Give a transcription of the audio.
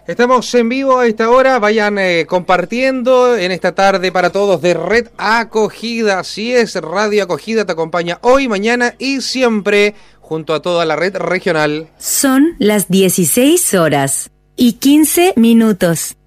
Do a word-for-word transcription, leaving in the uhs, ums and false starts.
Estamos en vivo a esta hora, vayan eh, compartiendo en esta tarde para todos de Red Acogida. Así es, Radio Acogida te acompaña hoy, mañana y siempre junto a toda la red regional. Son las dieciséis horas y quince minutos.